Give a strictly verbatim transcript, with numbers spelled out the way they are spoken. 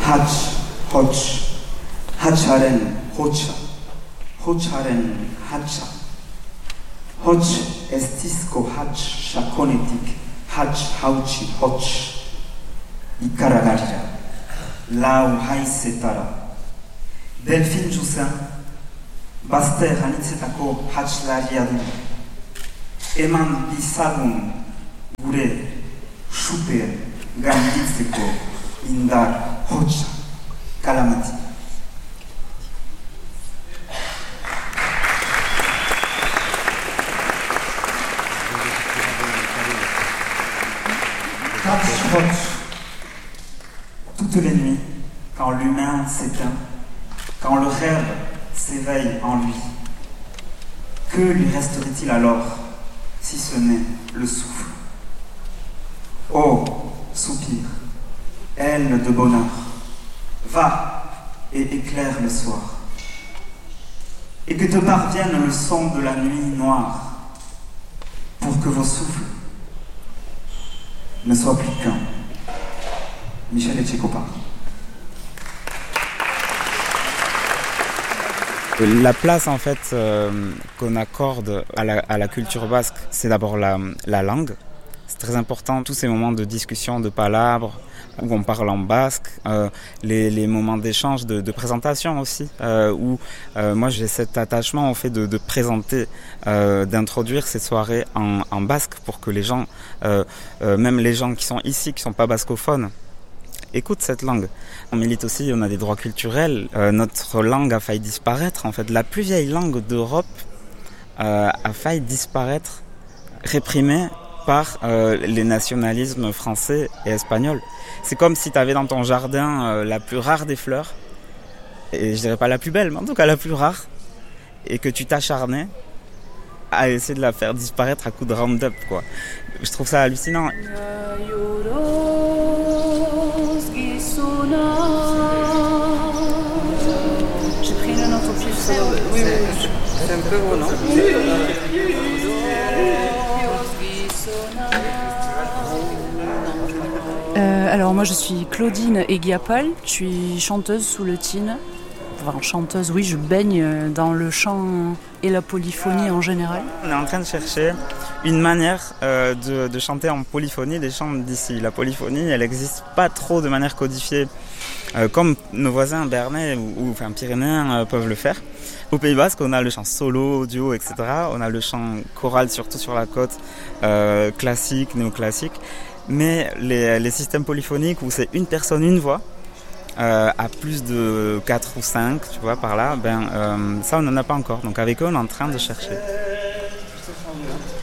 Hach, Hoch, Hacharen, Hocha, Hocharen, Hacha. Hoch estisco Hach, Chaconetic, Hach, Hauchi, Hoch, Icaragaria, Lau Haisetara. Delphine Joussin, Baster Anitzetako Hachlariadu, Eman Bisagun, Gure, Shuper, Ganditzeko, Indar, Hocha, Calamity. Hach, Hoch. Toutes les nuits, quand l'humain s'éteint, quand le rêve s'éveille en lui, que lui resterait-il alors, si ce n'est le souffle? Oh, soupir, aile de bonheur, va et éclaire le soir, et que te parvienne le son de la nuit noire, pour que vos souffles ne soient plus qu'un. Michel Etchecopa. La place en fait euh, qu'on accorde à la, à la culture basque, c'est d'abord la, la langue. C'est très important, tous ces moments de discussion, de palabres, où on parle en basque, euh, les, les moments d'échange, de, de présentation aussi, euh, où euh, moi j'ai cet attachement au fait de, de présenter, euh, d'introduire ces soirées en, en basque pour que les gens, euh, euh, même les gens qui sont ici, qui sont pas bascophones, écoute cette langue. On milite aussi, on a des droits culturels. Euh, notre langue a failli disparaître. En fait, la plus vieille langue d'Europe euh, a failli disparaître, réprimée par euh, les nationalismes français et espagnols. C'est comme si tu avais dans ton jardin euh, la plus rare des fleurs, et je dirais pas la plus belle, mais en tout cas la plus rare, et que tu t'acharnais à essayer de la faire disparaître à coup de Roundup, quoi. Je trouve ça hallucinant. J'ai pris une note au plus. Oui, oui, c'est un peu haut, non? Euh, alors moi je suis Claudine Eguiapal, je suis chanteuse sous le Tine. Enfin chanteuse, oui, je baigne dans le chant et la polyphonie en général. On est en train de chercher une manière euh, de, de chanter en polyphonie des chants d'ici. La polyphonie, elle n'existe pas trop de manière codifiée, euh, comme nos voisins bernais ou, ou enfin, pyrénéens euh, peuvent le faire. Au Pays Basque, on a le chant solo, duo, et cetera. On a le chant choral, surtout sur la côte, euh, classique, néoclassique. Mais les, les systèmes polyphoniques où c'est une personne, une voix, euh, à plus de quatre ou cinq, tu vois, par là, ben, euh, ça on n'en a pas encore. Donc avec eux, on est en train de chercher.